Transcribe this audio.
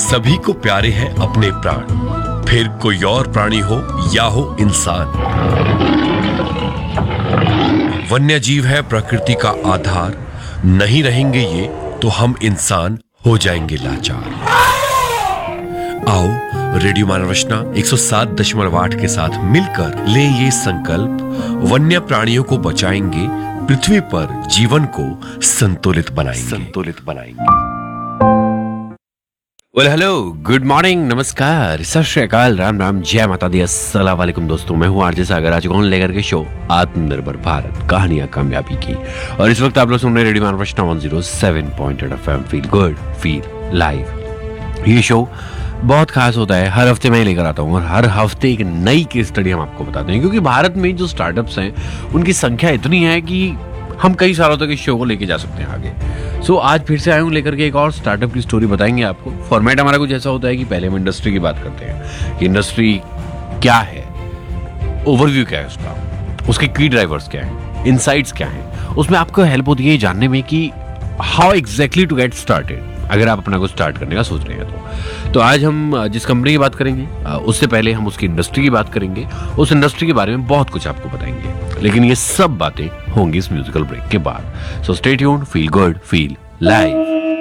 सभी को प्यारे हैं अपने प्राण, फिर कोई और प्राणी हो या हो इंसान। वन्य जीव है प्रकृति का आधार, नहीं रहेंगे ये तो हम इंसान हो जाएंगे लाचार। आओ रेडियो मानव रचना 107.8 के साथ मिलकर ले ये संकल्प, वन्य प्राणियों को बचाएंगे, पृथ्वी पर जीवन को संतुलित बनाएंगे। वेल हेलो, गुड मॉर्निंग, नमस्कार, सत श्री अकाल, राम राम, जय माता दी, अस्सलाम वालेकुम दोस्तों। मैं हूँ आरजे सागर, आज कौन लेकर के शो आत्मनिर्भर भारत, कहानियां कामयाबी की। और इस वक्त आप लोग सुन रहे रेडियो मानव रचना 107.8 FM, feel good feel live. ये शो बहुत खास होता है, हर हफ्ते मैं लेकर आता हूँ और हर हफ्ते एक नई केस स्टडी हम आपको बताते हैं, क्योंकि भारत में जो स्टार्टअप्स हैं उनकी संख्या इतनी है कि हम कई सालों तक इस शो को लेके जा सकते हैं आगे। सो आज फिर से आए हूँ लेकर के एक और स्टार्टअप की स्टोरी बताएंगे आपको। फॉर्मेट हमारा कुछ ऐसा होता है कि पहले हम इंडस्ट्री की बात करते हैं कि इंडस्ट्री क्या है, ओवरव्यू क्या है उसका, उसके की ड्राइवर्स क्या है, इनसाइट्स क्या है। उसमें आपको हेल्प होती है ये जानने में कि how exactly to get started, अगर आप अपना को स्टार्ट करने का सोच रहे हैं तो आज हम जिस कंपनी की बात करेंगे उससे पहले हम उसकी इंडस्ट्री की बात करेंगे, उस इंडस्ट्री के बारे में बहुत कुछ आपको बताएंगे, लेकिन ये सब बातें होंगी इस म्यूजिकल ब्रेक के बाद। So stay tuned, feel good feel live.